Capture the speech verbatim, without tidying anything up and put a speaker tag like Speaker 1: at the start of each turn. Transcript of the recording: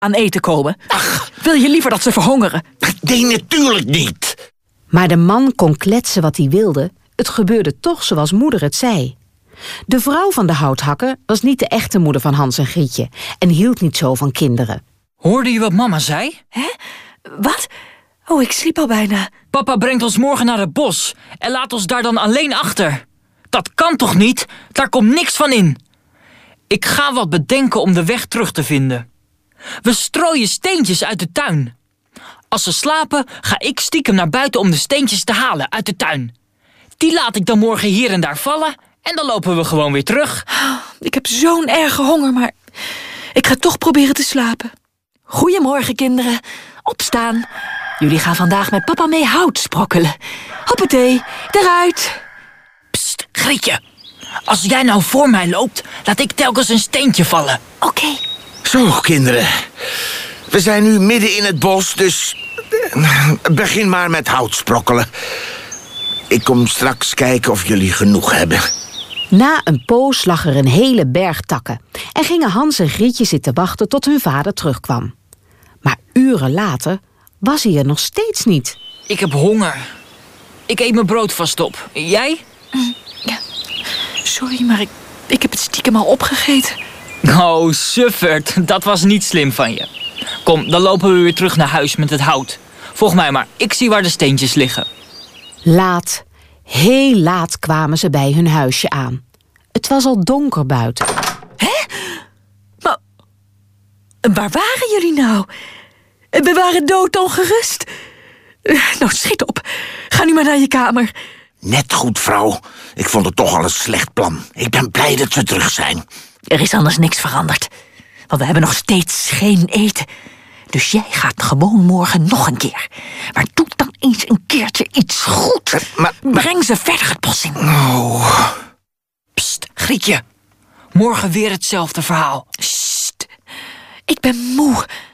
Speaker 1: aan eten komen. Ach, wil je liever dat ze verhongeren?
Speaker 2: Nee, natuurlijk niet.
Speaker 3: Maar de man kon kletsen wat hij wilde. Het gebeurde toch zoals moeder het zei. De vrouw van de houthakker was niet de echte moeder van Hans en Grietje en hield niet zo van kinderen.
Speaker 4: Hoorde je wat mama zei?
Speaker 1: Hè? Wat? Oh, ik sliep al bijna.
Speaker 4: Papa brengt ons morgen naar het bos en laat ons daar dan alleen achter. Dat kan toch niet? Daar komt niks van in. Ik ga wat bedenken om de weg terug te vinden. We strooien steentjes uit de tuin. Als ze slapen, ga ik stiekem naar buiten om de steentjes te halen uit de tuin. Die laat ik dan morgen hier en daar vallen en dan lopen we gewoon weer terug.
Speaker 1: Ik heb zo'n erge honger, maar ik ga toch proberen te slapen. Goedemorgen, kinderen. Opstaan. Jullie gaan vandaag met papa mee hout sprokkelen. Hoppatee, eruit.
Speaker 4: Psst, Grietje. Als jij nou voor mij loopt, laat ik telkens een steentje vallen.
Speaker 1: Oké. Okay.
Speaker 2: Zo, kinderen. We zijn nu midden in het bos, dus begin maar met hout sprokkelen. Ik kom straks kijken of jullie genoeg hebben.
Speaker 3: Na een poos lag er een hele berg takken en gingen Hans en Grietje zitten wachten tot hun vader terugkwam. Maar uren later was hij er nog steeds niet.
Speaker 4: Ik heb honger. Ik eet mijn brood vast op. Jij?
Speaker 1: Mm, ja. Sorry, maar ik, ik heb het stiekem al opgegeten.
Speaker 4: Oh, sufferd. Dat was niet slim van je. Kom, dan lopen we weer terug naar huis met het hout. Volg mij maar. Ik zie waar de steentjes liggen.
Speaker 3: Laat, heel laat kwamen ze bij hun huisje aan. Het was al donker buiten.
Speaker 1: Hè? Maar waar waren jullie nou? We waren doodongerust. Nou, schiet op. Ga nu maar naar je kamer.
Speaker 2: Net goed, vrouw. Ik vond het toch al een slecht plan. Ik ben blij dat we terug zijn.
Speaker 1: Er is anders niks veranderd. Want we hebben nog steeds geen eten. Dus jij gaat gewoon morgen nog een keer. Maar doe dan eens een keertje iets goed.
Speaker 2: Maar, maar...
Speaker 1: Breng ze verder het bos in.
Speaker 2: Oh.
Speaker 4: Psst, Grietje. Morgen weer hetzelfde verhaal.
Speaker 1: Sst. Ik ben moe.